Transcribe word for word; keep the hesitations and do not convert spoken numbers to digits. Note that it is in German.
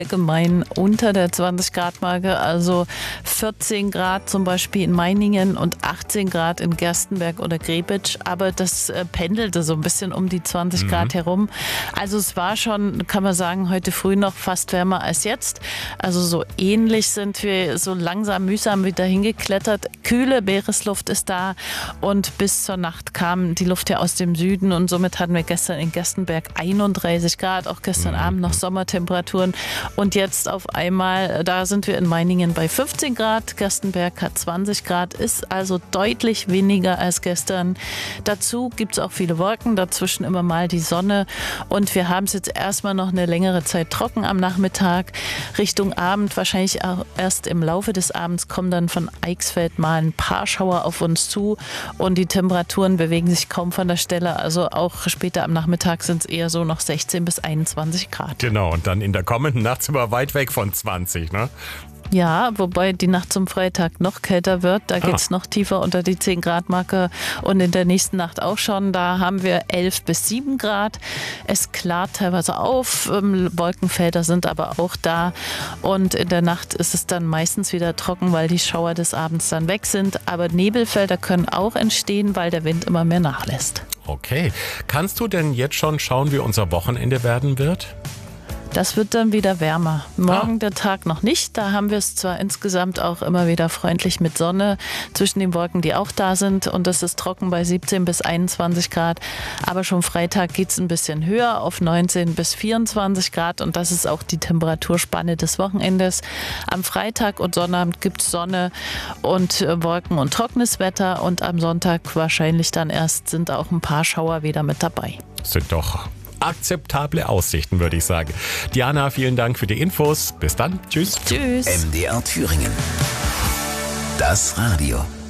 allgemein unter der zwanzig Grad Marke, also vierzehn Grad zum Beispiel in Meiningen und achtzehn Grad in Gerstenberg oder Grebitsch, aber das äh, pendelte so ein bisschen um die zwanzig Grad mhm. herum. Also es war schon, kann man sagen, heute früh noch fast wärmer als jetzt. Also so ähnlich sind wir so langsam mühsam wieder hingeklettert. Kühle Meeresluft ist da und bis zur Nacht kam die Luft ja aus dem Süden und somit hatten wir gestern in Gerstenberg einunddreißig Grad, auch gestern mhm. Abend noch Sommertemperaturen. Und jetzt auf einmal, da sind wir in Meiningen bei fünfzehn Grad, Gerstenberg hat zwanzig Grad, ist also deutlich weniger als gestern. Dazu gibt es auch viele Wolken, dazwischen immer mal die Sonne und wir haben es jetzt erstmal noch eine längere Zeit trocken am Nachmittag. Richtung Abend, wahrscheinlich auch erst im Laufe des Abends, kommen dann von Eichsfeld mal ein paar Schauer auf uns zu und die Temperaturen bewegen sich kaum von der Stelle. Also auch später am Nachmittag sind es eher so noch sechzehn bis einundzwanzig Grad. Genau, und dann in der kommenden Nacht sind wir weit weg von zwanzig, ne? Ja, wobei die Nacht zum Freitag noch kälter wird. Da geht es ah. noch tiefer unter die zehn Grad Marke und in der nächsten Nacht auch schon. Da haben wir elf bis sieben Grad. Es klart teilweise auf. Wolkenfelder sind aber auch da. Und in der Nacht ist es dann meistens wieder trocken, weil die Schauer des Abends dann weg sind. Aber Nebelfelder können auch entstehen, weil der Wind immer mehr nachlässt. Okay. Kannst du denn jetzt schon schauen, wie unser Wochenende werden wird? Das wird dann wieder wärmer. Morgen ah. der Tag noch nicht. Da haben wir es zwar insgesamt auch immer wieder freundlich mit Sonne zwischen den Wolken, die auch da sind. Und es ist trocken bei siebzehn bis einundzwanzig Grad. Aber schon Freitag geht es ein bisschen höher auf neunzehn bis vierundzwanzig Grad. Und das ist auch die Temperaturspanne des Wochenendes. Am Freitag und Sonnabend gibt es Sonne und Wolken und trockenes Wetter. Und am Sonntag wahrscheinlich dann erst sind auch ein paar Schauer wieder mit dabei. Sind doch akzeptable Aussichten, würde ich sagen. Diana, vielen Dank für die Infos. Bis dann. Tschüss. Tschüss. M D R Thüringen. Das Radio.